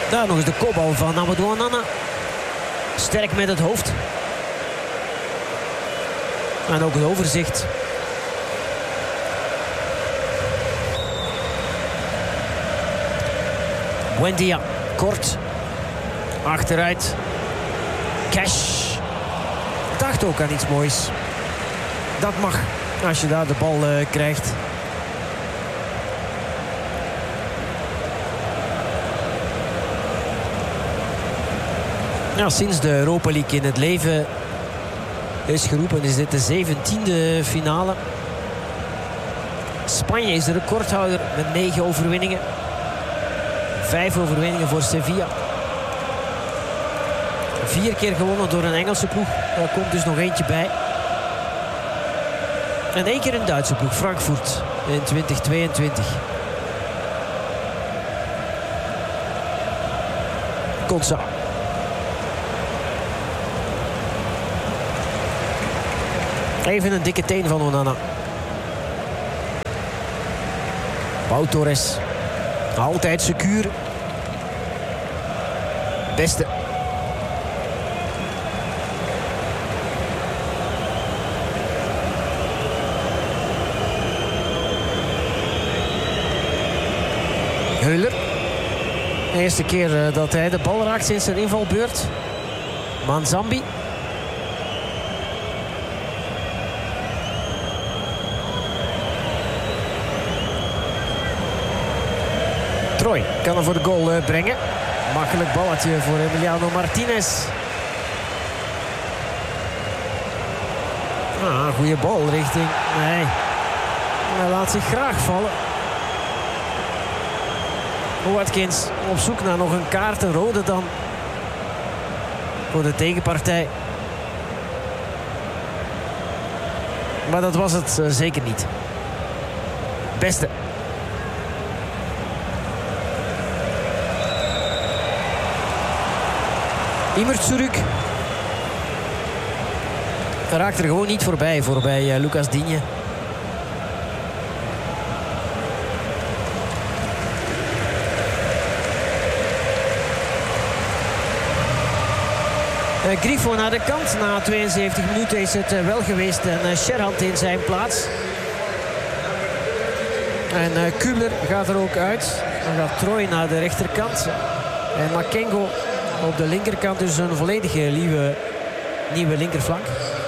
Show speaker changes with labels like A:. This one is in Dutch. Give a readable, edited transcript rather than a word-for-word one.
A: Daar nog eens de kopbal van Amadou Onana. Sterk met het hoofd. En ook het overzicht. Buendia, kort. Achteruit. Cash. Dacht ook aan iets moois. Dat mag als je daar de bal krijgt. Ja, sinds de Europa League in het leven is geroepen is dit de 17e finale. Spanje is de recordhouder met 9 overwinningen. 5 overwinningen voor Sevilla. 4 keer gewonnen door een Engelse ploeg. Daar komt dus nog eentje bij. En 1 keer een Duitse ploeg, Frankfurt, in 2022. Konsa. Even een dikke teen van Onana. Pau Torres. Altijd secuur. Beste. Heuler. De eerste keer dat hij de bal raakt sinds zijn invalbeurt. Manzambi. Troy kan hem voor de goal brengen. Makkelijk balletje voor Emiliano Martinez. Goede bal richting... Nee. Hij laat zich graag vallen. Watkins op zoek naar nog een kaart, een rode dan. Voor de tegenpartij. Maar dat was het zeker niet. Beste. Imertsuruk raakt er gewoon niet voorbij Lucas Digne. Grifo naar de kant. Na 72 minuten is het wel geweest. En Sherhand in zijn plaats. En Kübler gaat er ook uit. Dan gaat Troy naar de rechterkant. En Makengo op de linkerkant. Dus een volledige nieuwe linkerflank.